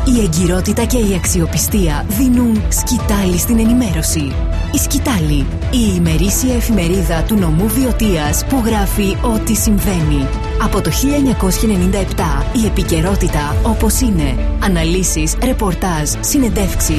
Η εγκυρότητα και η αξιοπιστία δίνουν σκητάλη στην ενημέρωση. Η Σκητάλη, η ημερήσια εφημερίδα του νομού Βιωτίας που γράφει ό,τι συμβαίνει. Από το 1997 η επικαιρότητα όπως είναι. Αναλύσεις, ρεπορτάζ, συνεντεύξεις,